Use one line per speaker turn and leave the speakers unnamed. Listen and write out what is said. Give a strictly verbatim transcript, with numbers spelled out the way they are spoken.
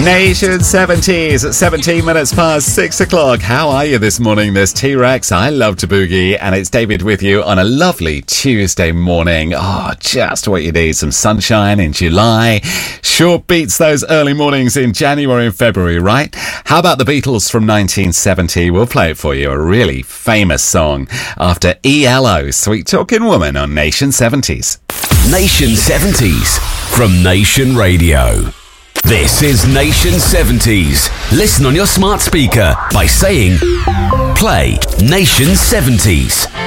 Nation seventies at seventeen minutes past six o'clock. How are you this morning? There's T-Rex. I love to boogie, and it's David with you on a lovely Tuesday morning. Oh, just what you need. Some sunshine in July. Sure beats those early mornings in January and February, right? How about the Beatles from nineteen seventy? We'll play it for you. A really famous song after E L O, Sweet Talking Woman on Nation seventies.
Nation seventies from Nation Radio. This is Nation seventies. Listen on your smart speaker by saying, play Nation seventies.